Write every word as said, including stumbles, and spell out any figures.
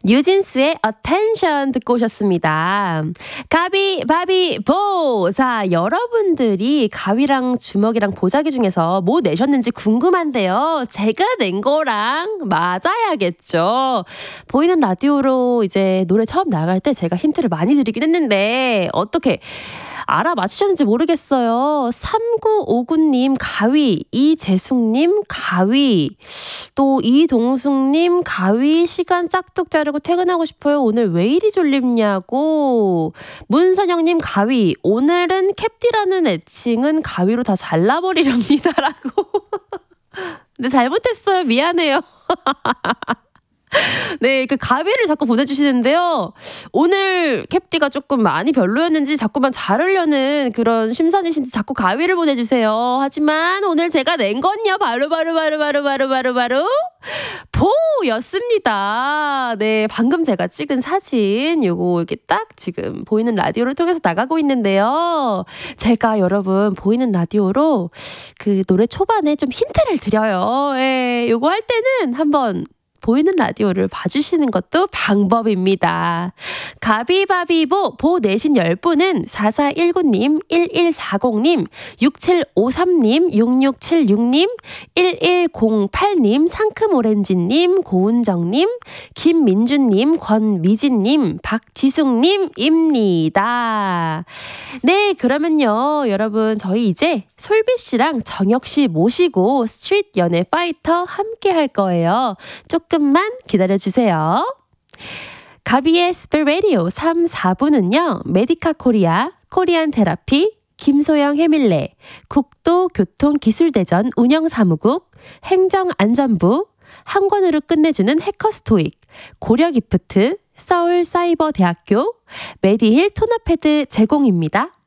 뉴진스의 Attention 듣고 오셨습니다. 가위바위보! 자, 여러분들이 가위랑 주먹이랑 보자기 중에서 뭐 내셨는지 궁금한데요. 제가 낸 거랑 맞아야겠죠. 보이는 라디오로 이제 노래 처음 나갈 때 제가 힌트를 많이 드리긴 했는데 어떻게 알아맞히셨는지 모르겠어요. 삼구오구님 가위, 이재숙님 가위, 또 이동숙님 가위, 시간 싹둑 자르고 퇴근하고 싶어요. 오늘 왜 이리 졸립냐고. 문선영님 가위, 오늘은 캡디라는 애칭은 가위로 다 잘라버리렵니다라고. 근데 잘못했어요. 미안해요. 네, 그 가위를 자꾸 보내주시는데요. 오늘 캡디가 조금 많이 별로였는지 자꾸만 자르려는 그런 심산이신지 자꾸 가위를 보내주세요. 하지만 오늘 제가 낸 건요. 바로 바로 바로 바로 바로 바로 바로 보였습니다. 네, 방금 제가 찍은 사진 요거 이렇게 딱 지금 보이는 라디오를 통해서 나가고 있는데요. 제가 여러분 보이는 라디오로 그 노래 초반에 좀 힌트를 드려요. 예, 요거 할 때는 한번 보이는 라디오를 봐주시는 것도 방법입니다. 가비바비보 보 내신 열 분은 사사일구님, 일일사공님, 육칠오삼님, 육육칠육님, 일일공팔님, 상큼오렌지님, 고은정님, 김민주님, 권미진님, 박지숙님입니다. 네, 그러면요 여러분 저희 이제 솔비씨랑 정혁씨 모시고 스트릿 연애 파이터 함께 할 거예요. 조금만 기다려주세요. 가비의 스페라디오 삼, 사 부는요. 메디카 코리아, 코리안 테라피, 김소영 해밀레, 국도교통기술대전 운영사무국, 행정안전부, 한 권으로 끝내주는 해커스토익, 고려기프트, 서울사이버대학교, 메디힐 토너패드 제공입니다.